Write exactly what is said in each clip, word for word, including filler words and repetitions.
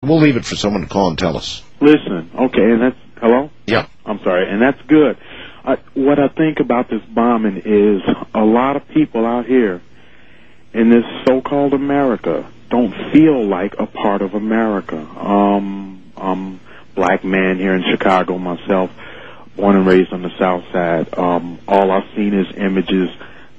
we'll leave it for someone to call and tell us. Listen, okay, and that's, hello? Yeah. I'm sorry, and that's good. Uh, what I think about this bombing is a lot of people out here in this so-called America don't feel like a part of America. Um, I'm a black man here in Chicago myself, born and raised on the South Side. Um, all I've seen is images,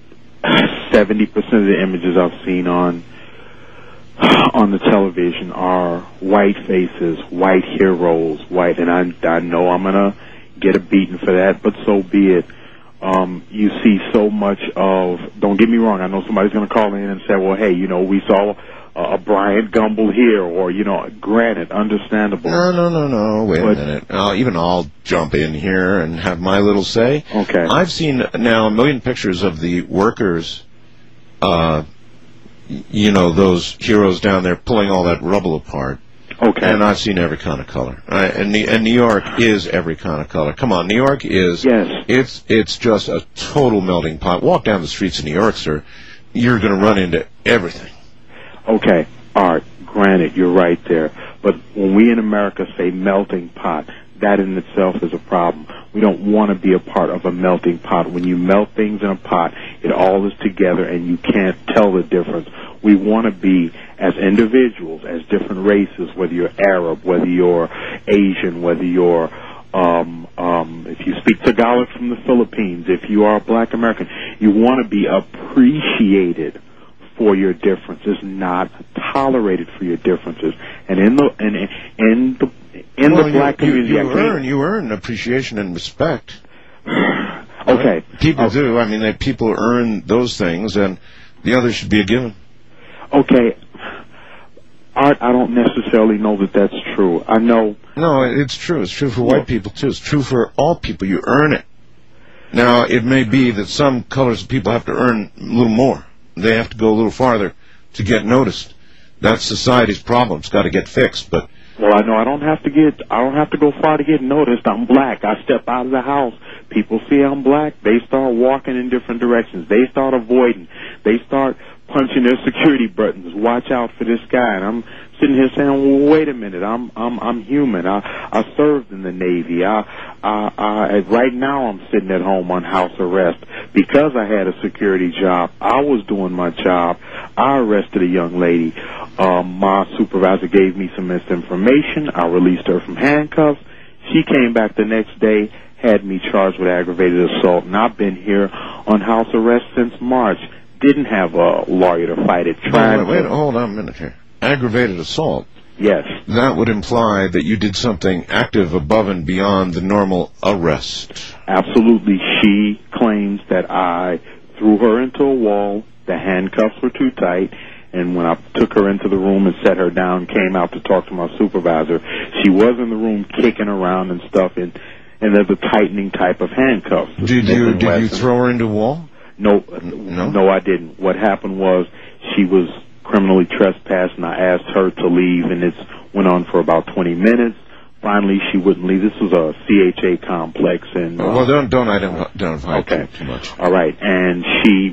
seventy percent of the images I've seen on on the television are white faces, white heroes, white, and I, I know I'm going to get a beating for that, but so be it. Um, you see so much of, don't get me wrong, I know somebody's going to call in and say, well, hey, you know, we saw uh, a Bryant Gumbel here, or, you know, granted, understandable. No, no, no, no, wait but, a minute. Uh, even I'll jump in here and have my little say. Okay. I've seen now a million pictures of the workers, uh, you know, those heroes down there pulling all that rubble apart. Okay. And I've seen every kind of color. Uh, and, and New York is every kind of color. Come on, New York is... Yes. It's, it's just a total melting pot. Walk down the streets of New York, sir. You're going to run into everything. Okay. All right. Granted, you're right there. But when we in America say melting pot, that in itself is a problem. We don't want to be a part of a melting pot. When you melt things in a pot, it all is together and you can't tell the difference. We want to be, as individuals, as different races, whether you're Arab, whether you're Asian, whether you're, um, um, if you speak Tagalog from the Philippines, if you are a black American, you want to be appreciated for your differences, not tolerated for your differences. And in the, in, in the, in well, the black you, community, you, you earn you earn appreciation and respect. Okay, people okay. do. I mean, they, people earn those things, and the others should be a given. Okay, Art, I don't necessarily know that that's true. I know. No, it's true. It's true for white people too. It's true for all people. You earn it. Now, it may be that some colors of people have to earn a little more. They have to go a little farther to get noticed. That's society's problem. It's got to get fixed, but. Well, I know I don't have to get, I don't have to go far to get noticed. I'm black. I step out of the house. People see I'm black. They start walking in different directions. They start avoiding. They start punching their security buttons. Watch out for this guy. And I'm sitting here saying, well, wait a minute. I'm, I'm, I'm human. I, I served in the Navy. I, I, I, right now I'm sitting at home on house arrest because I had a security job. I was doing my job. I arrested a young lady. Um, my supervisor gave me some misinformation. I released her from handcuffs. She came back the next day, had me charged with aggravated assault, and I've been here on house arrest since March. Didn't have a lawyer to fight it. Tried. Wait, wait, hold on a minute here. Aggravated assault. Yes. That would imply that you did something active above and beyond the normal arrest. Absolutely. She claims that I threw her into a wall, the handcuffs were too tight, and when I took her into the room and set her down, came out to talk to my supervisor, she was in the room kicking around and stuff, and, and there's a tightening type of handcuffs. Did you, did you throw her into a wall? No, no, no, I didn't. What happened was she was criminally trespassed, and I asked her to leave, and it went on for about twenty minutes. Finally, she wouldn't leave. This was a C H A complex, and uh, well, don't don't identify okay. too, too much. All right, and she,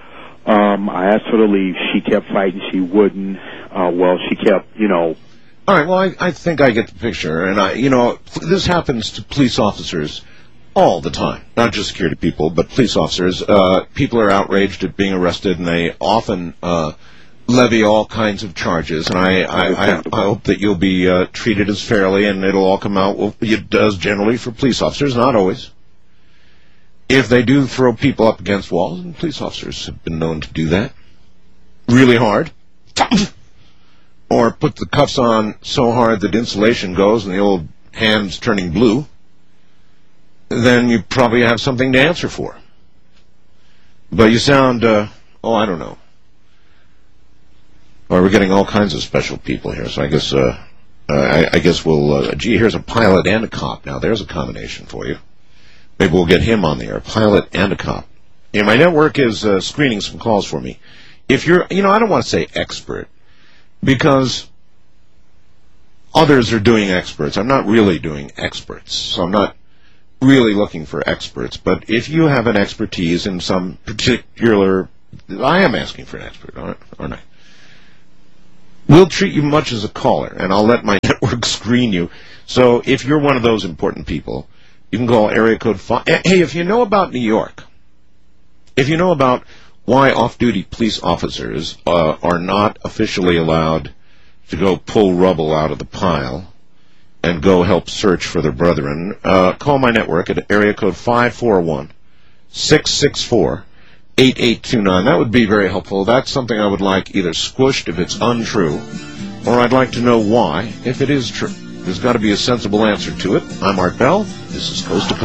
um, I asked her to leave. She kept fighting. She wouldn't. Uh, well, she kept, you know. All right. Well, I, I think I get the picture, and I, you know, this happens to police officers all the time, not just security people, but police officers. Uh, people are outraged at being arrested, and they often uh, levy all kinds of charges. And I, I, I, I hope that you'll be uh, treated as fairly, and it'll all come out. Well, it does generally for police officers, not always. If they do throw people up against walls, and police officers have been known to do that really hard, or put the cuffs on so hard that insulation goes and the old hand's turning blue, then you probably have something to answer for. But you sound, uh, oh, I don't know. Well, we're getting all kinds of special people here, so I guess, uh, uh, I, I guess we'll, uh, gee, here's a pilot and a cop. Now, there's a combination for you. Maybe we'll get him on the air, pilot and a cop. Yeah, my network is uh, screening some calls for me. If you're, you know, I don't want to say expert, because others are doing experts. I'm not really doing experts, so I'm not really looking for experts, but if you have an expertise in some particular, I am asking for an expert, aren't I? We'll treat you much as a caller, and I'll let my network screen you. So if you're one of those important people, you can call area code five. Hey, if you know about New York, if you know about why off-duty police officers uh, are not officially allowed to go pull rubble out of the pile and go help search for their brethren, uh, call my network at area code five four one, six six four, eight eight two nine. That would be very helpful. That's something I would like either squished if it's untrue, or I'd like to know why if it is true. There's got to be a sensible answer to it. I'm Art Bell. This is Coast to Coast.